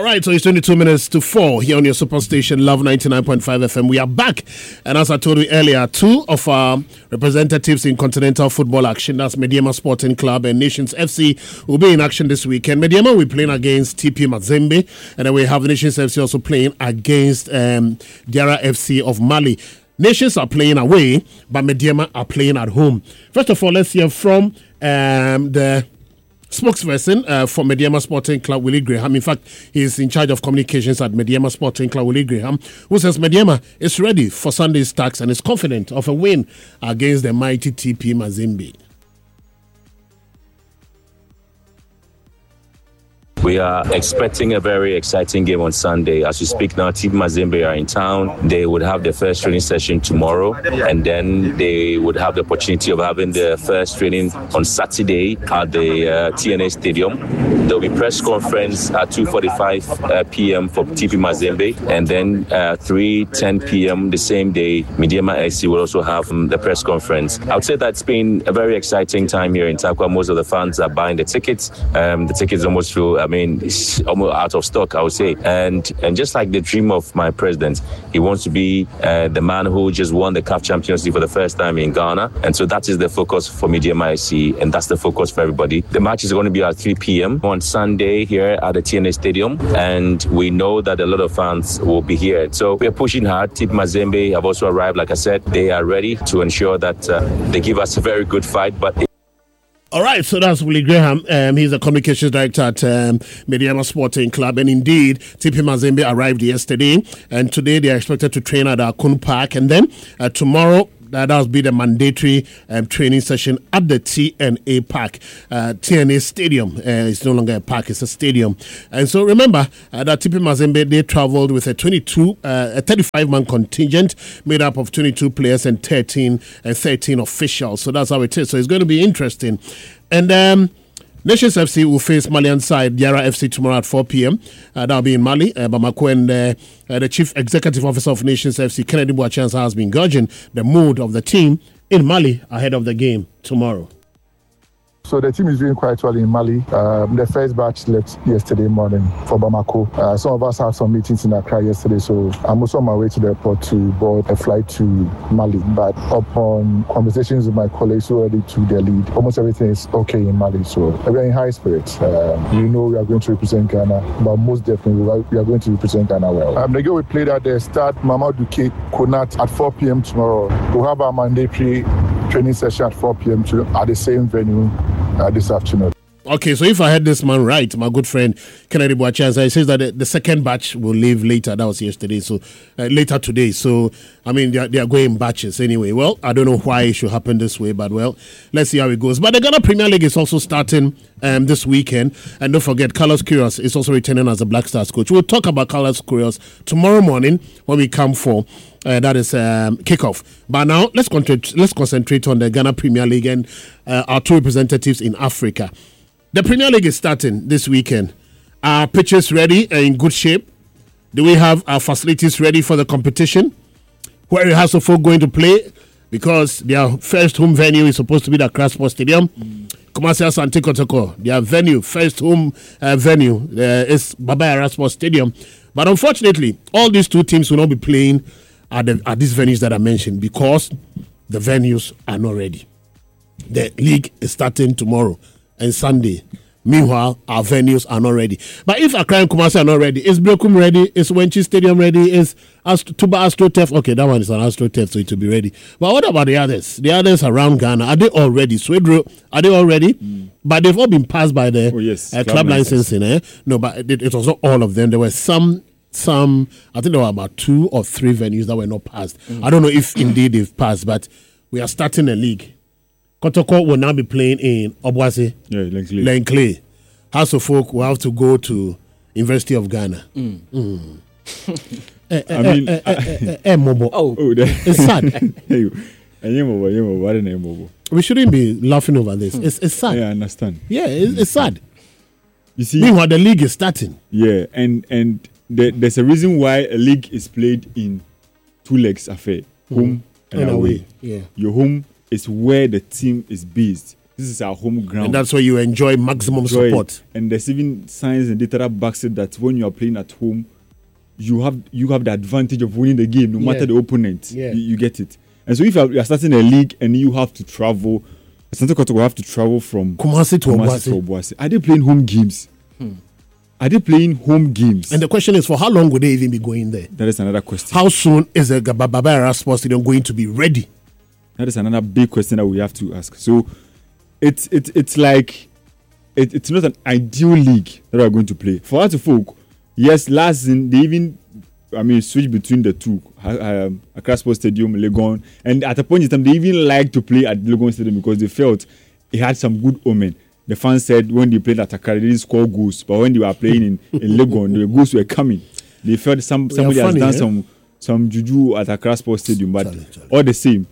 All right, so it's 22 minutes to 4 here on your super station, Love 99.5 FM. We are back, and as I told you earlier, two of our representatives in continental football action, that's Medeama Sporting Club and Nations FC, will be in action this weekend. Medeama will be playing against TP Mazembe, and then we have Nations FC also playing against Diarra FC of Mali. Nations are playing away, but Medeama are playing at home. First of all, let's hear from the spokesperson for Medeama Sporting Club, Willie Graham. In fact, he's in charge of communications at Medeama Sporting Club, Willie Graham, who says Medeama is ready for Sunday's tax and is confident of a win against the mighty TP Mazembe. We are expecting a very exciting game on Sunday. As we speak now, TP Mazembe are in town. They would have their first training session tomorrow, and then they would have the opportunity of having their first training on Saturday at the TNA Stadium. There will be press conference at 2:45 p.m. for TP Mazembe, and then 3:10 p.m. the same day, Medeama FC will also have the press conference. I would say that it's been a very exciting time here in Tarkwa. Most of the fans are buying the tickets. The tickets almost feel, it's almost out of stock, I would say. And just like the dream of my president, he wants to be the man who just won the CAF Champions League for the first time in Ghana. And so that is the focus for Medeama FC, and that's the focus for everybody. The match is going to be at 3 p.m. on Sunday here at the TNA Stadium, and we know that a lot of fans will be here. So we're pushing hard. TP Mazembe have also arrived. Like I said, they are ready to ensure that they give us a very good fight. But all right, so that's Willie Graham. He's the communications director at Medeama Sporting Club. And indeed, TP Mazembe arrived yesterday. And today they are expected to train at Akun Park. And then tomorrow, that'll be the mandatory training session at the TNA Park, TNA Stadium. It's no longer a park, it's a stadium. And so remember that TP Mazembe, they traveled with a 35-man contingent made up of 22 players and 13 officials. So that's how it is. So it's going to be interesting. And Nations FC will face Malian side Diarra FC tomorrow at 4 p.m. That'll be in Mali. Bamako, and the Chief Executive Officer of Nations FC, Kennedy Boachansa, has been gauging the mood of the team in Mali ahead of the game tomorrow. So the team is doing quite well in Mali. The first batch left yesterday morning for Bamako. Some of us had some meetings in Accra yesterday, so I'm also on my way to the airport to board a flight to Mali. But upon conversations with my colleagues who already took their lead, almost everything is okay in Mali. So we're in high spirits. We are going to represent Ghana, but most definitely we are going to represent Ghana well. The game we played at the start, Mamadou Konat, at 4 p.m. tomorrow. We'll have our mandatory training session at 4 p.m. at the same venue this afternoon. Okay, so if I heard this man right, my good friend Kennedy Boachansa, he says that the second batch will leave later. That was yesterday, so later today. So, I mean, they are going batches anyway. Well, I don't know why it should happen this way, but well, let's see how it goes. But the Ghana Premier League is also starting this weekend. And don't forget, Carlos Queiroz is also returning as a Black Stars coach. We'll talk about Carlos Queiroz tomorrow morning when we come for that is kickoff. But now, let's concentrate on the Ghana Premier League and our two representatives in Africa. The Premier League is starting this weekend. Are pitches ready and in good shape? Do we have our facilities ready for the competition? Where is Hasselhoff going to play? Because their first home venue is supposed to be the Accra Sports Stadium. Kumasi Asante Kotoko, their first home venue is Baba Yara Sports Stadium. But unfortunately, all these two teams will not be playing at these venues that I mentioned because the venues are not ready. The league is starting tomorrow and Sunday. Meanwhile, our venues are not ready. But if Accra and Kumasi are not ready, is Brekum ready? Is Wenchi Stadium ready? Is Tuba AstroTurf? Okay, that one is an AstroTurf, so it will be ready. But what about the others? The others around Ghana, are they all ready? Swedro, are they all ready? But they've all been passed by the club licensing. No, but it was not all of them. There were some, I think there were about 2 or 3 venues that were not passed. I don't know if indeed they've passed, but we are starting a league. Kotoko will now be playing in Obuasi, Lenkley. Hasselhoff will have to go to University of Ghana. It's sad. We shouldn't be laughing over this. It's sad. Yeah, I understand. Yeah, it's sad. You see, meanwhile, the league is starting. Yeah, and there's a reason why a league is played in 2 legs affair, home and away. Yeah, your home is where the team is based. This is our home ground. And that's where you enjoy maximum support. And there's even science and data that backs it that when you are playing at home, you have the advantage of winning the game, no matter the opponent. Yeah. You get it. And so if you are starting a league and you have to travel, Asante Kotoko will have to travel from Kumasi to Obuasi. Are they playing home games? Are they playing home games? And the question is, for how long would they even be going there? That is another question. How soon is the Baba Yara Sports Stadium going to be ready? That is another big question that we have to ask. So it's like it's not an ideal league that we are going to play. For us to folk, yes, last season they even switch between the two, Accra Sports Stadium, Legon, and at a point in time they even liked to play at Legon Stadium because they felt it had some good omen. The fans said when they played at Accra they didn't score goals, but when they were playing in Legon, the goals were coming. They felt somebody has done some juju at Accra Sports Stadium, but all the same,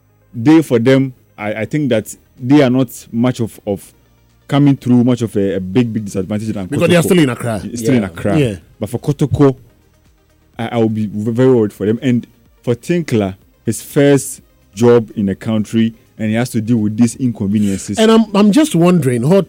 for them, I think that they are not much of coming through much of a big disadvantage than because Kotoko. They are still in Accra. Still in Accra. Yeah. But for Kotoko, I will be very worried for them. And for Tinkler, his first job in the country, and he has to deal with these inconveniences. And I'm just wondering how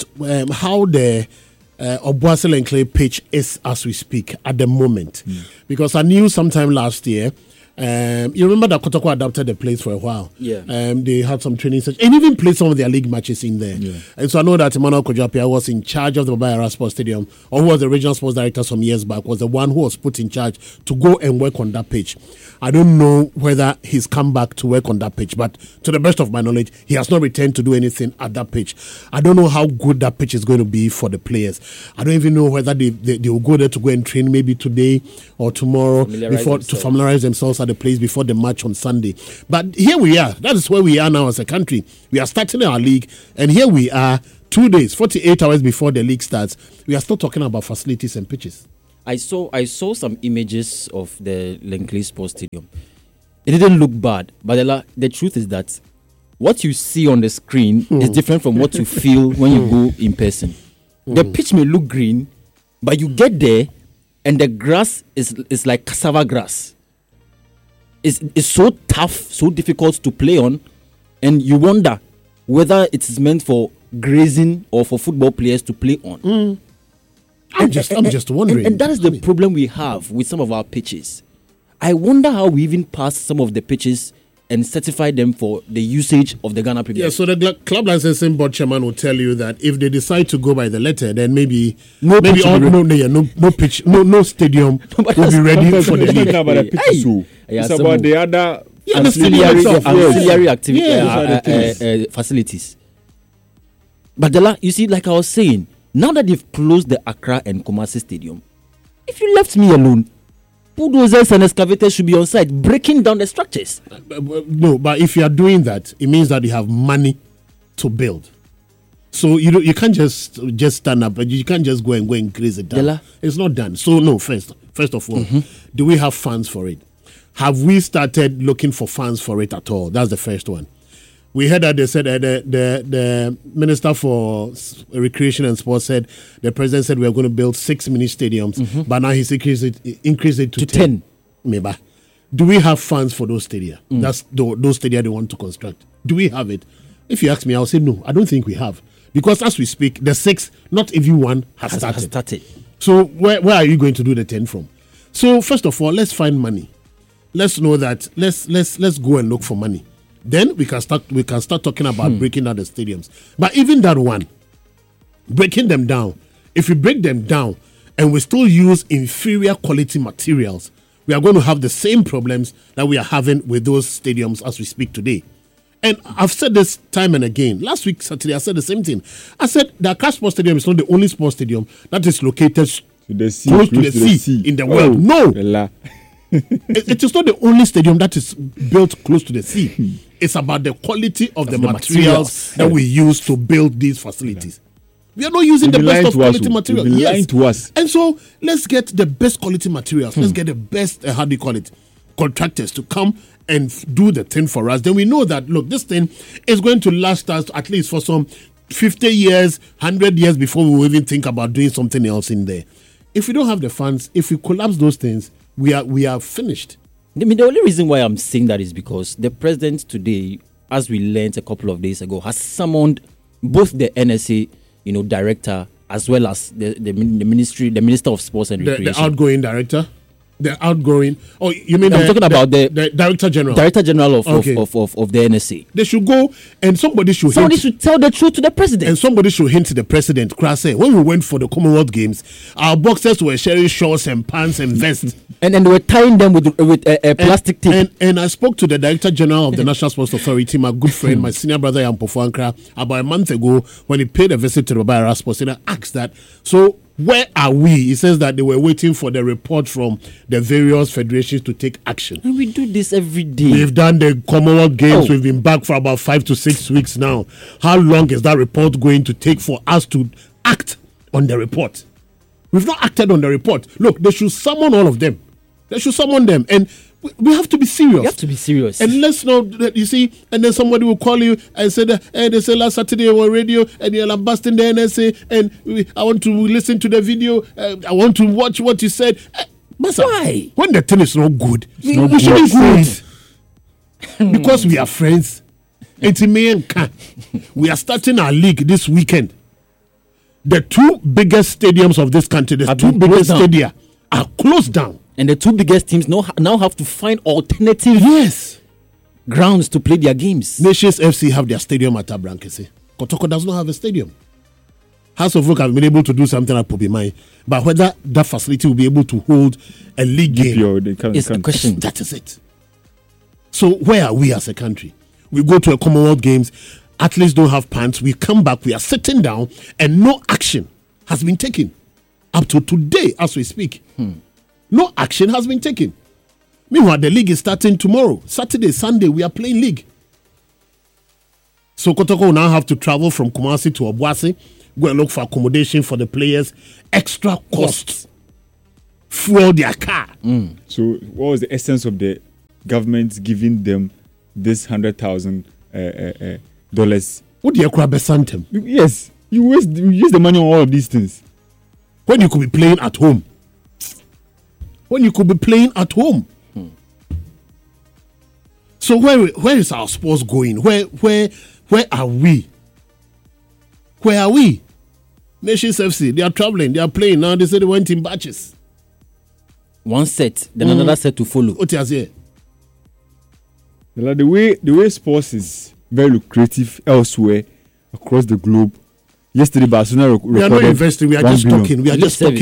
the Obuasi Lenkle pitch is as we speak at the moment. Because I knew sometime last year, you remember that Kotoko adapted the place for a while. Yeah. They had some training sessions and even played some of their league matches in there. Yeah. And so I know that Emmanuel Kojapia was in charge of the Baba Yara Sports Stadium, or who was the regional sports director some years back, was the one who was put in charge to go and work on that pitch. I don't know whether he's come back to work on that pitch, but to the best of my knowledge, he has not returned to do anything at that pitch. I don't know how good that pitch is going to be for the players. I don't even know whether they will go there to go and train maybe today or tomorrow to familiarize themselves at the place before the match on Sunday. But here we are. That is where we are now as a country. We are starting our league, and here we are 2 days, 48 hours before the league starts. We are still talking about facilities and pitches. I saw some images of the Lenkle Sports Stadium. It didn't look bad, but the truth is that what you see on the screen is different from what you feel when you go in person. The pitch may look green, but you get there and the grass is like cassava grass. It's so tough, so difficult to play on, and you wonder whether it is meant for grazing or for football players to play on. I'm just wondering. And that is the problem we have with some of our pitches. I wonder how we even pass some of the pitches and certify them for the usage of the Ghana Premier. Yeah, so the club licensing board chairman will tell you that if they decide to go by the letter, then maybe no pitch, no stadium will be ready for the league. It's not about the pitches, it's about the other ancillary facilities. But you see, like I was saying, now that they've closed the Accra and Kumasi Stadium, if you left me alone, bulldozers and excavators should be on site breaking down the structures. No, but if you are doing that, it means that you have money to build. So you can't just stand up, and you can't just go and increase it down. It's not done. So no, first of all, do we have funds for it? Have we started looking for funds for it at all? That's the first one. We heard that they said the Minister for Recreation and Sports said the president said we are going to build 6 mini stadiums, but now he's increased it to 10. Maybe. Do we have funds for those stadia? That's those stadia they want to construct. Do we have it? If you ask me, I'll say no. I don't think we have, because as we speak, the 6, not even one has started. So where are you going to do the 10 from? So first of all, let's find money. Let's know that. Let's go and look for money. Then we can start talking about breaking down the stadiums. But even that one, breaking them down, if we break them down and we still use inferior quality materials, we are going to have the same problems that we are having with those stadiums as we speak today. And I've said this time and again. Last week, Saturday, I said the same thing. I said the Accra Sports Stadium is not the only sports stadium that is located close to the sea in the world. No. It is not the only stadium that is built close to the sea. It's about the quality of the materials that we use to build these facilities. We are not using the best of quality materials. Lying to us. And so let's get the best quality materials. Let's get the best, contractors to come and do the thing for us. Then we know that, look, this thing is going to last us at least for some 50 years, 100 years before we will even think about doing something else in there. If we don't have the funds, if we collapse those things, we are finished. I mean, the only reason why I'm saying that is because the president today, as we learned a couple of days ago, has summoned both the NSA, director, as well as the Minister of Sports and Recreation. The outgoing director? The outgoing. Oh, you mean I'm talking about the Director General? Director General of the NSA. They should go and somebody should tell the truth to the president. And somebody should hint to the president. Krase, when we went for the Commonwealth Games, our boxers were sharing shorts and pants and vests. and they were tying them with a plastic tape. And I spoke to the Director General of the National Sports Authority, my good friend, my senior brother, Yampo Fuankra, about a month ago when he paid a visit to the Babayara Sports. And I asked that, so where are we? He says that they were waiting for the report from the various federations to take action. And we do this every day. We've done the Commonwealth Games. We've been back for about 5 to 6 weeks now. How long is that report going to take for us to act on the report? We've not acted on the report. Look, they should summon all of them. They should summon them. And we have to be serious. You have to be serious. And let's know that, you see, and then somebody will call you and say that, they say last Saturday on radio and you're lambasting the NSA and I want to listen to the video. I want to watch what you said. Masa, why? When the thing is not good, we shouldn't say it. Because we are friends. We are starting our league this weekend. The two biggest stadiums of this country, the two biggest stadia are closed down. And the two biggest teams now have to find alternative grounds to play their games. Nations FC have their stadium at Abrankese. Kotoko does not have a stadium. House of Rock have been able to do something at Pobimai, but whether that facility will be able to hold a league game is a question. That is it. So where are we as a country? We go to a Commonwealth Games, athletes don't have pants, we come back, we are sitting down, and no action has been taken. Up to today, as we speak. No action has been taken. Meanwhile, the league is starting tomorrow. Saturday, Sunday, we are playing league. So Kotoko will now have to travel from Kumasi to Obuasi, go and look for accommodation for the players, extra costs, fuel their car. So what was the essence of the government giving them this $100,000? What do you call Besantem? Yes, you use the money on all of these things. When you could be playing at home. So where is our sports going? Where are we? Where are we? Nations FC, they are traveling, they are playing now. They say they went in batches. One set, then another set to follow. What is here? The way sports is very lucrative elsewhere across the globe. Yesterday, Barcelona recorded. We are not investing. We are just talking. We are just talking.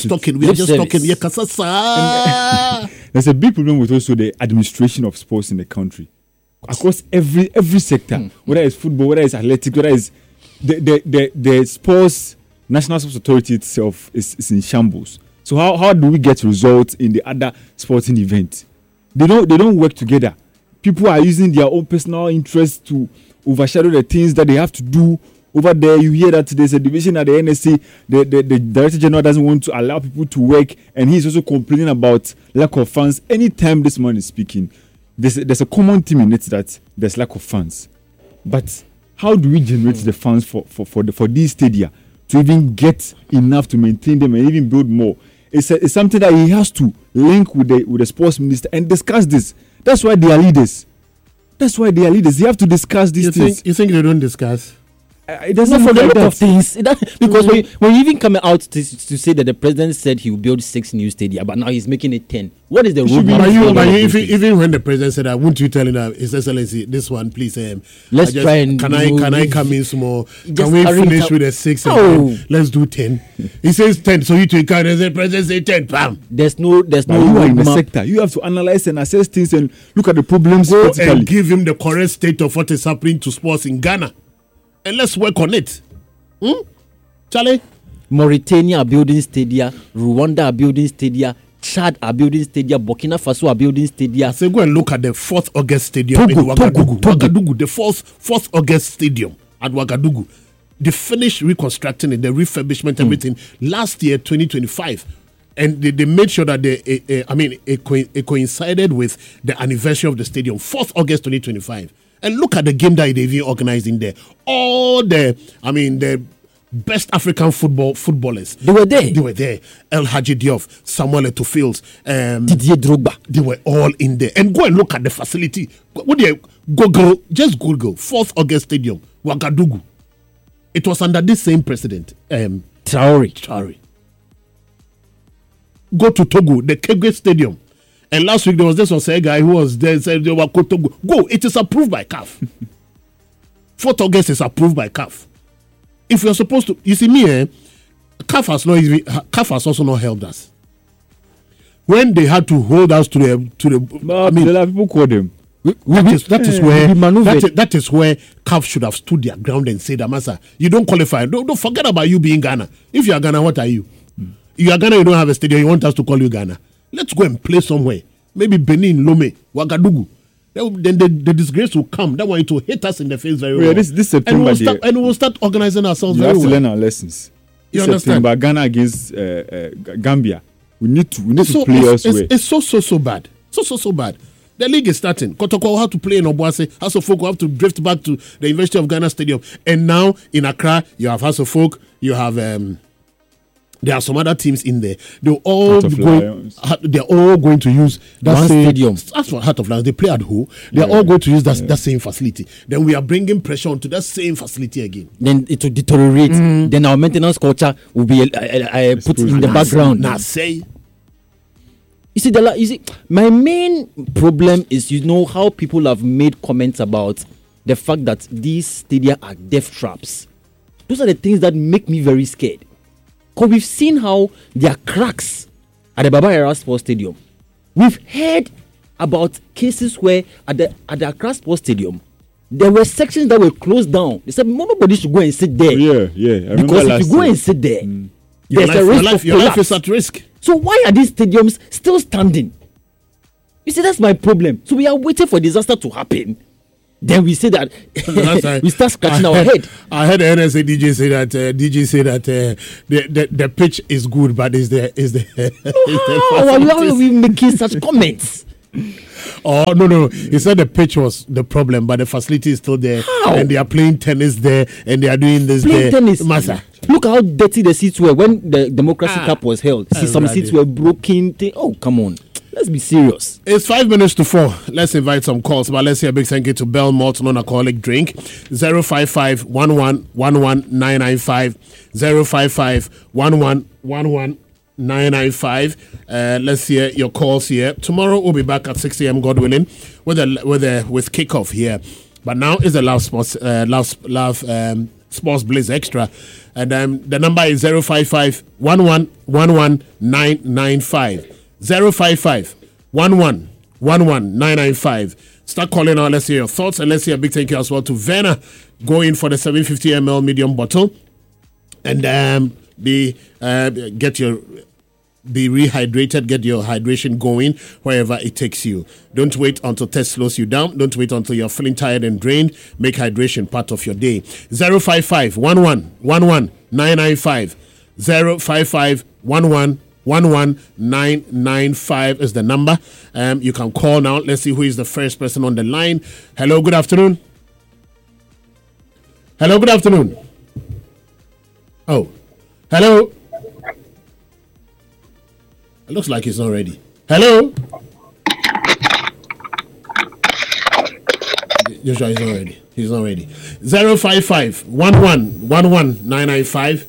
There's a big problem with also the administration of sports in the country, across every sector. Whether it's football, whether it's athletics, whether it's the sports National Sports Authority itself is in shambles. So how do we get results in the other sporting events? They don't work together. People are using their own personal interests to overshadow the things that they have to do. Over there, you hear that there's a division at the NSA. The Director General doesn't want to allow people to work, and he's also complaining about lack of funds. Anytime this man is speaking, there's a common theme in it that there's lack of funds. But how do we generate the funds for these stadia to even get enough to maintain them and even build more? It's something that he has to link with the sports minister and discuss this. That's why they are leaders. They have to discuss these things. You think they don't discuss? It doesn't for a lot of things. Because when you even come out to say that the president said he will build 6 new stadia, but now he's making it 10. What is the roadmap? Even when the president said that, won't you tell him that, His Excellency, this one, please, let's try and can I come in small? Can we finish with a 6? And let's do 10. He says 10, so you take out. The president say 10. Bam. There's no. You are in the sector. You have to analyze and assess things and look at the problems. Go and give him the correct state of what is happening to sports in Ghana. And let's work on it. Charlie? Mauritania are building stadia. Rwanda are building stadia. Chad are building stadia. Burkina Faso are building stadia. So go and look at the 4th August Stadium in Ouagadougou. The 4th August Stadium at Ouagadougou. They finished reconstructing it, the refurbishment, everything, last year, 2025. And they made sure that it coincided with the anniversary of the stadium, 4th August 2025. And look at the game that they've organized in there. All the best African footballers. They were there. El Hadji Diop, Samuel Eto'o, Didier Drogba. They were all in there. And go and look at the facility. Just Google 4th August Stadium, Ouagadougou. It was under this same president, Traore. Go to Togo, the Kegwe Stadium. And last week there was this Osei guy who was there, said they were Togo. Go, it is approved by CAF. 4th August is approved by CAF. If you're supposed to, you see me, CAF has also not helped us. When they had to hold us to the people call them. That is where CAF should have stood their ground and said, Amasa, you don't qualify. Don't forget about you being Ghana. If you are Ghana, what are you? You are Ghana, you don't have a stadium, you want us to call you Ghana. Let's go and play somewhere. Maybe Benin, Lome, Ouagadougou. Then the disgrace will come. That one, it will hit us in the face very well. This September, and we'll start organizing ourselves we very have to well. learn our lessons. You This understand? September, Ghana against Gambia. We need to play elsewhere. It's so bad. So bad. The league is starting. Kotoko will have to play in Obuasi. House of Folk will have to drift back to the University of Ghana Stadium. And now in Accra, you have House of Folk. You have there are some other teams in there. They're all going to use that One same stadium. As for Heart of Lions, they play at home. They're all going to use that same facility. Then we are bringing pressure onto that same facility again. Then it will deteriorate. Then our maintenance culture will be put in the background. Now say. You see, my main problem is, how people have made comments about the fact that these stadia are death traps. Those are the things that make me very scared. Because we've seen how there are cracks at the Baba Yara Sports Stadium. We've heard about cases where at the Accra Sports Stadium, there were sections that were closed down. They said nobody should go and sit there. Yeah. I remember Because last if you go year. and sit there, Your there's a risk life, of your life collapse. is at risk. So why are these stadiums still standing? You see, that's my problem. So we are waiting for disaster to happen. Then we say that we start scratching our head. I heard the NSA DJ say that the pitch is good, but is the How are we making such comments? Oh no! He said the pitch was the problem, but the facility is still there, How? and they are playing tennis there, and they are doing this Playing there. tennis. Massa. Look how dirty the seats were when the Democracy Cup was held. See, some already. seats were broken. Oh, come on. Let's be serious. It's 5 minutes to 4. Let's invite some calls, but let's say a big thank you to Bell Malt Non-Alcoholic Drink. 055 11 995 055 11 995. Let's hear your calls here. Tomorrow we'll be back at 6 a.m. God willing with kickoff here. But now is the Sports Blaze Extra, and the number is 055 11 995 055 11 995. Start calling out. Let's hear your thoughts, and let's hear a big thank you as well to Werner going for the 750 ml medium bottle, and be rehydrated, get your hydration going wherever it takes you. Don't wait until test slows you down. Don't wait until you're feeling tired and drained. Make hydration part of your day. 055 11 995 055 11 995 is the number. You can call now. Let's see who is the first person on the line. Hello, good afternoon. Hello, good afternoon. Oh, hello. It looks like he's not ready. Hello? Joshua, he's not ready. He's not ready. 055 11 995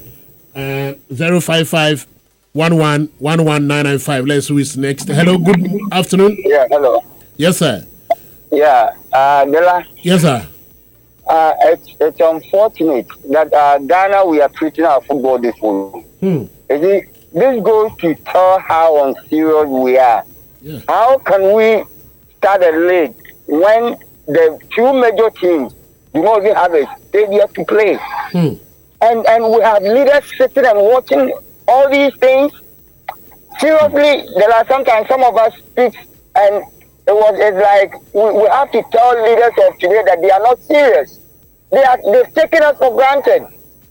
055 11 995. Let's see who is next. Hello, good afternoon. Yeah, hello. Yes, sir. Yeah, Dela, Yes, sir. it's unfortunate that Ghana, we are treating our football this way. This goes to tell how unserious we are. Yeah. How can we start a league when the two major teams do not even have a stadium to play? And we have leaders sitting and watching all these things. Seriously, there are sometimes some of us speak, and it's like we have to tell leaders of today that they are not serious. They've taken us for granted.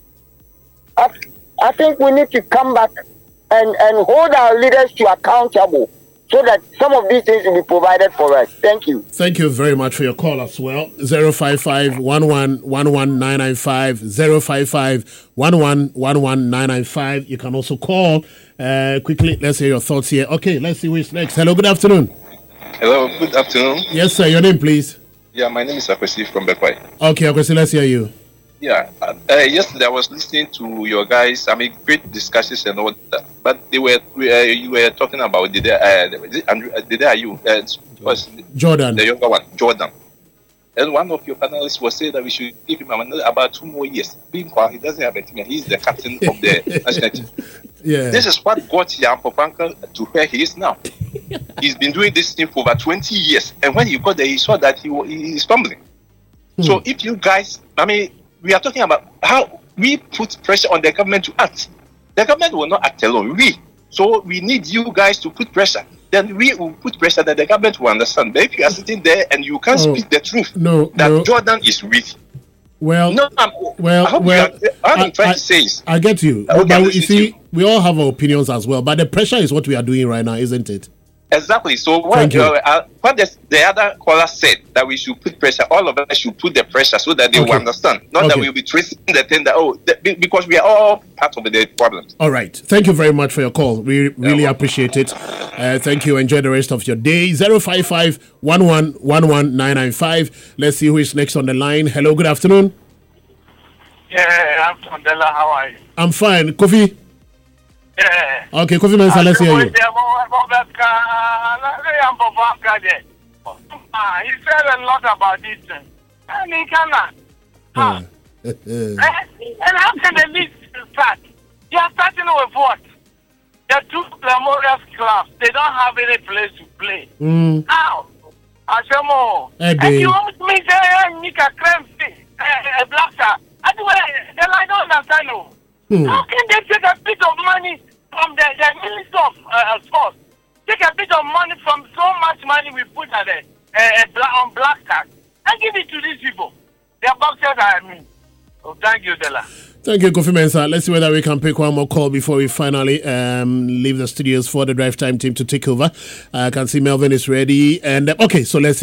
I think we need to come back and hold our leaders to accountable so that some of these things will be provided for us. Thank you. Thank you very much for your call as well. 055 11 995 055 11 995. You can also call quickly. Let's hear your thoughts here. Okay, let's see who is next. Hello, good afternoon. Hello, good afternoon. Yes, sir. Your name, please. Yeah, my name is Akwesi from Bekwai. Okay, Akwesi, let's hear you. Yeah, yesterday I was listening to your guys. I mean, great discussions and all that. But you were talking about Jordan, the younger one, Jordan. And one of your panelists was saying that we should give him about 2 more years. Meanwhile, he doesn't have a team. He's the captain of the national team. Yeah. This is what got Jan Popanka to where he is now. He's been doing this thing for over 20 years. And when he got there, he saw that he is stumbling. So if you guys, I mean, we are talking about how we put pressure on the government to act. The government will not act alone. So we need you guys to put pressure. Then we will put pressure that the government will understand. But if you are sitting there and you can't speak the truth, Jordan is weak. I'm trying to say is, I get you. But you see, we all have our opinions as well. But the pressure is what we are doing right now, isn't it? Exactly. So what the other caller said, that we should put pressure, all of us should put the pressure so that they will understand. Not that we'll be tracing the thing that, because we are all part of the problem. All right. Thank you very much for your call. We really appreciate it. Thank you. Enjoy the rest of your day. 055-1111-995. Let's see who is next on the line. Hello, good afternoon. Yeah, I'm Mandela. How are you? I'm fine. Kofi? Yeah. Okay, Kofi Mensah, let's hear you. He said a lot about this thing. And he cannot. And how can the league start? You are starting with what? The 2 Memorial clubs, they don't have any place to play. How? Ashemo. And you want me to say, Nika Kremsi, a black star. I don't understand. How can they take a bit of money from the Minister of Sports? Take a bit of money from so much money we put on Black Stars and give it to these people. They are boxers, I mean. Oh, thank you, Dela. Thank you, Kofi Mensah. Let's see whether we can pick one more call before we finally leave the studios for the Drive Time team to take over. I can see Melvin is ready. And okay, so let's see.